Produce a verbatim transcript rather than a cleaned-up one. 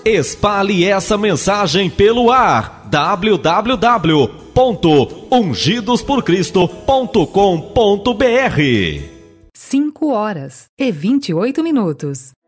Espalhe essa mensagem pelo ar. w w w ponto ungidos por cristo ponto com ponto b r. cinco horas e vinte e oito minutos.